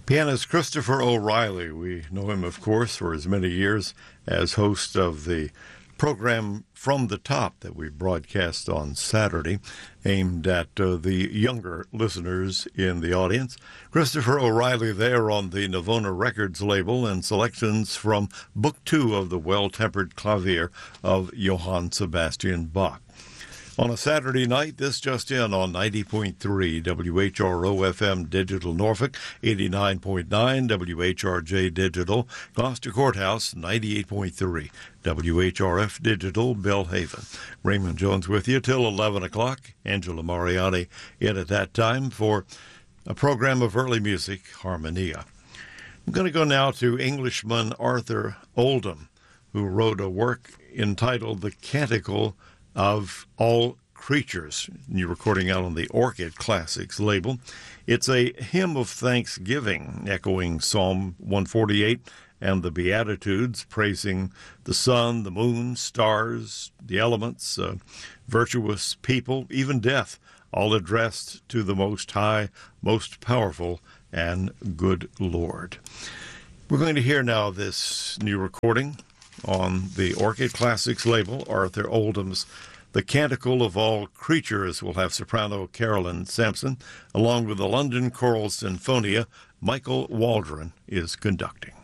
Pianist Christopher O'Reilly. We know him, of course, for his many years as host of the program From the Top that we broadcast on Saturday, aimed at the younger listeners in the audience. Christopher O'Reilly there on the Navona Records label, and selections from Book 2 of the Well-Tempered Clavier of Johann Sebastian Bach. On a Saturday night, this just in on 90.3 WHRO-FM Digital Norfolk, 89.9 WHRJ Digital, Gloucester Courthouse, 98.3 WHRF Digital, Belhaven. Raymond Jones with you till 11 o'clock. Angela Mariani in at that time for a program of early music, Harmonia. I'm going to go now to Englishman Arthur Oldham, who wrote a work entitled The Canticle of All Creatures, new recording out on the Orchid Classics label. It's a hymn of thanksgiving, echoing Psalm 148 and the Beatitudes, praising the sun, the moon, stars, the elements, virtuous people, even death, all addressed to the Most High, most powerful, and good Lord. We're going to hear now this new recording on the Orchid Classics label, Arthur Oldham's The Canticle of All Creatures. Will have soprano Carolyn Sampson, along with the London Choral Sinfonia. Michael Waldron is conducting.